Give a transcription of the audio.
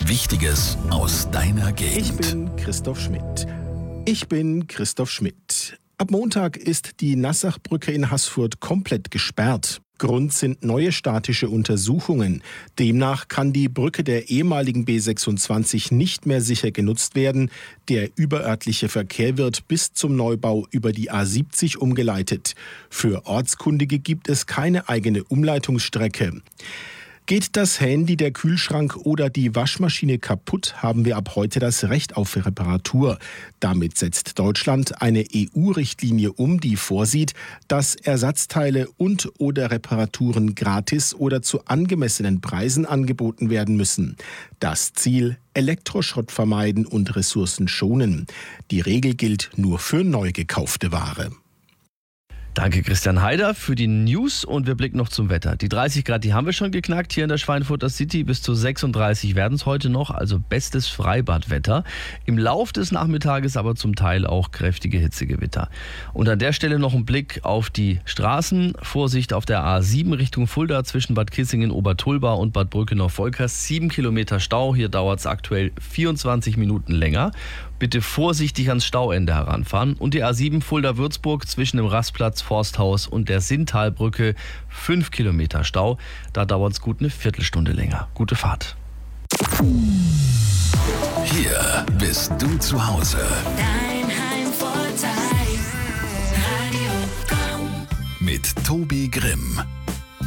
Wichtiges aus deiner Gegend. Ich bin Christoph Schmidt. Ab Montag ist die Nassachbrücke in Haßfurt komplett gesperrt. Grund sind neue statische Untersuchungen. Demnach kann die Brücke der ehemaligen B26 nicht mehr sicher genutzt werden. Der überörtliche Verkehr wird bis zum Neubau über die A70 umgeleitet. Für Ortskundige gibt es keine eigene Umleitungsstrecke. Geht das Handy, der Kühlschrank oder die Waschmaschine kaputt, haben wir ab heute das Recht auf Reparatur. Damit setzt Deutschland eine EU-Richtlinie um, die vorsieht, dass Ersatzteile und/oder Reparaturen gratis oder zu angemessenen Preisen angeboten werden müssen. Das Ziel: Elektroschrott vermeiden und Ressourcen schonen. Die Regel gilt nur für neu gekaufte Ware. Danke Christian Haider für die News und wir blicken noch zum Wetter. Die 30 Grad, die haben wir schon geknackt hier in der Schweinfurter City. Bis zu 36 werden es heute noch, also bestes Freibadwetter. Im Lauf des Nachmittages aber zum Teil auch kräftige Hitzegewitter. Und an der Stelle noch ein Blick auf die Straßen. Vorsicht auf der A7 Richtung Fulda zwischen Bad Kissingen, Obertulba und Bad Brücke-Volkers. 7 Kilometer Stau, hier dauert es aktuell 24 Minuten länger. Bitte vorsichtig ans Stauende heranfahren. Und die A7 Fulda-Würzburg zwischen dem Rastplatz Forsthaus und der Sinntalbrücke 5 Kilometer Stau. Da dauert es gut eine Viertelstunde länger. Gute Fahrt. Hier bist du zu Hause. Dein Heimvorteil. Radio Komm. Mit Tobi Grimm.